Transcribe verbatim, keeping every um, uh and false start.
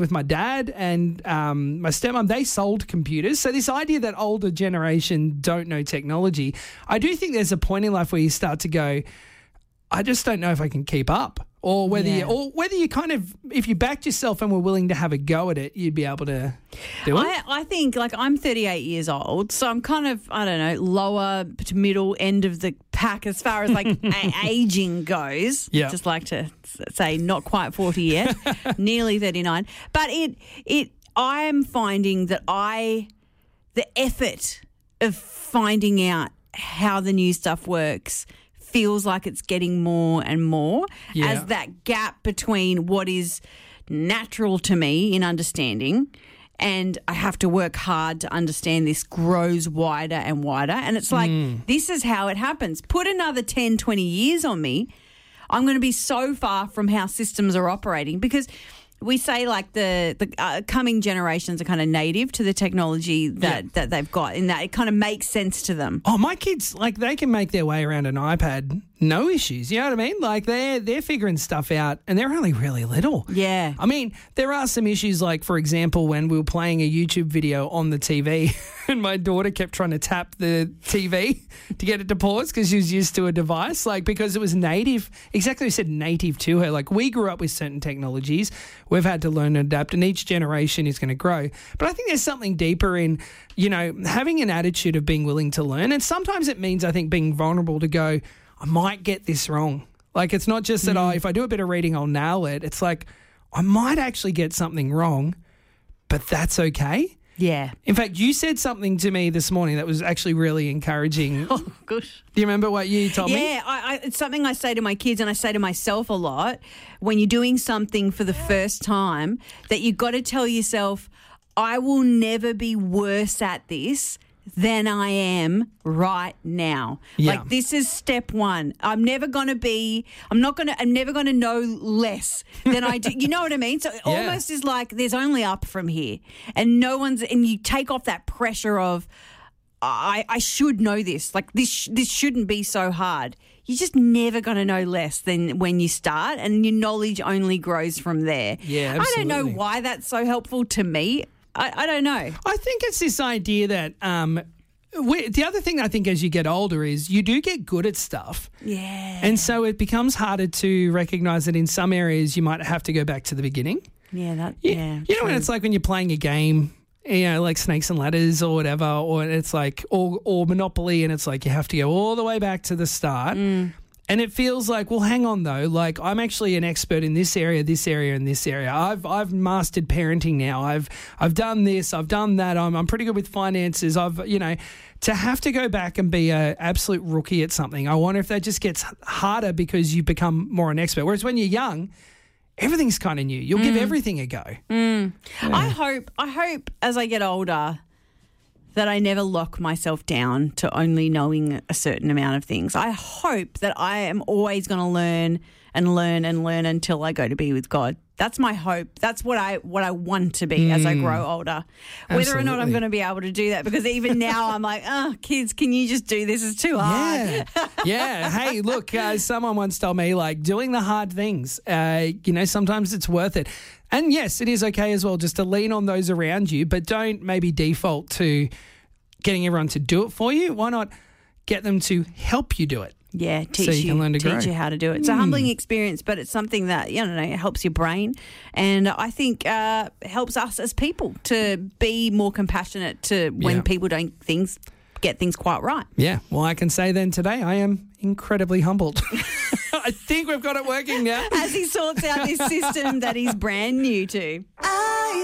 with my dad and um, my stepmom, they sold computers. So this idea that older generation don't know technology, I do think there's a point in life where you start to go, I just don't know if I can keep up. Or whether Yeah. you, or whether you kind of, if you backed yourself and were willing to have a go at it, you'd be able to do it. I, I think, like, I'm thirty-eight years old, so I'm kind of, I don't know, lower to middle end of the pack as far as, like, a- aging goes. Yeah. Just like to say not quite forty yet, nearly thirty-nine. But it, it, I am finding that I, the effort of finding out how the new stuff works feels like it's getting more and more Yeah. as that gap between what is natural to me in understanding and I have to work hard to understand this grows wider and wider. And it's like, Mm. this is how it happens. Put another ten, twenty years on me, I'm going to be so far from how systems are operating because we say like the the uh, coming generations are kind of native to the technology that, Yeah. that they've got in that it kind of makes sense to them. Oh, my kids, like, they can make their way around an iPad, no issues. You know what I mean? Like, they're, they're figuring stuff out, and they're only really little. Yeah. I mean, there are some issues, like, for example, when we were playing a YouTube video on the T V and my daughter kept trying to tap the T V to get it to pause because she was used to a device, like, because it was native. Exactly, we said native to her. Like, we grew up with certain technologies. We've had to learn and adapt, and each generation is going to grow. But I think there's something deeper in, you know, having an attitude of being willing to learn. And sometimes it means, I think, being vulnerable to go, I might get this wrong. Like, it's not just that, oh, if I do a bit of reading, I'll nail it. It's like, I might actually get something wrong, but that's okay. Yeah. In fact, you said something to me this morning that was actually really encouraging. Oh, gosh. Do you remember what you told me? Yeah, I, I, it's something I say to my kids and I say to myself a lot. When you're doing something for the first time, that you've got to tell yourself, I will never be worse at this than I am right now. Yeah. Like, this is step one. I'm never going to be, I'm not going to, I'm never going to know less than I do. You know what I mean? So it Yeah. almost is like there's only up from here and no one's, and you take off that pressure of, I, I should know this. Like, this sh- this shouldn't be so hard. You're just never going to know less than when you start, and your knowledge only grows from there. Yeah, I don't know absolutely. why that's so helpful to me. I, I don't know. I think it's this idea that um, we, the other thing I think as you get older is you do get good at stuff. Yeah. And so it becomes harder to recognise that in some areas you might have to go back to the beginning. Yeah, that, You, yeah. you know when true. it's like when you're playing a game, you know, like Snakes and Ladders or whatever, or it's like, or, or Monopoly, and it's like you have to go all the way back to the start. Mm. And it feels like, well, hang on though, like I'm actually an expert in this area, this area, and this area. I've I've mastered parenting now. I've I've done this, I've done that. I'm I'm pretty good with finances. I've you know, to have to go back and be a absolute rookie at something. I wonder if that just gets harder because you become more an expert. Whereas when you're young, everything's kind of new. You'll give everything a go. Mm. I hope, I hope as I get older that I never lock myself down to only knowing a certain amount of things. I hope that I am always going to learn and learn and learn until I go to be with God. That's my hope. That's what I what I want to be as I grow older. Whether or not I'm Absolutely. going to be able to do that, because even now I'm like, oh, kids, can you just do this? It's too hard. Yeah. yeah. Hey, look, uh, someone once told me, like, doing the hard things, uh, you know, sometimes it's worth it. And yes, it is okay as well just to lean on those around you, but don't maybe default to getting everyone to do it for you. Why not get them to help you do it? Yeah, teach you you, can learn to teach grow. you how to do it. It's a humbling experience, but it's something that, you know, it helps your brain, and I think uh, helps us as people to be more compassionate to when Yeah. people don't things get things quite right. Yeah. Well, I can say then today I am incredibly humbled. I think we've got it working now. As he sorts out this system that he's brand new to.